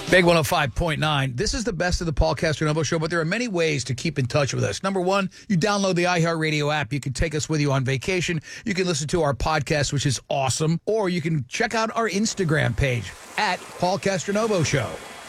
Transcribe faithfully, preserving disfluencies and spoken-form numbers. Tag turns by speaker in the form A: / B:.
A: Big one oh five point nine. This is the best of the Paul Castronovo Show, but there are many ways to keep in touch with us. Number one, you download the iHeartRadio app. You can take us with you on vacation. You can listen to our podcast, which is awesome. Or you can check out our Instagram page at Paul Castronovo Show.